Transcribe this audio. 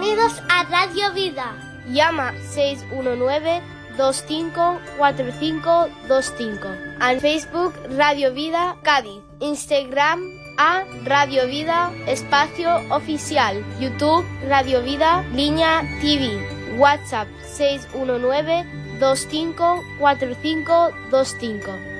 Bienvenidos a Radio Vida. Llama 619-254525. En Facebook Radio Vida Cádiz. Instagram a Radio Vida Espacio Oficial. YouTube Radio Vida Línea TV. WhatsApp 619-254525.